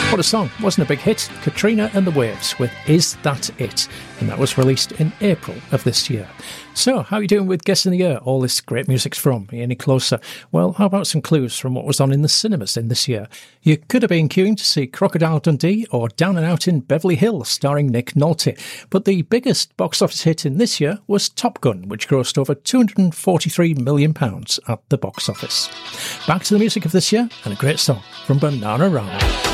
What a song, wasn't a big hit? Katrina and the Waves with Is That It? And that was released in April of this year. So, how are you doing with Guessing the Year? All this great music's from. Are you any closer? Well, how about some clues from what was on in the cinemas in this year? You could have been queuing to see Crocodile Dundee or Down and Out in Beverly Hills starring Nick Nolte. But the biggest box office hit in this year was Top Gun, which grossed over £243 million at the box office. Back to the music of this year and a great song from Bananarama.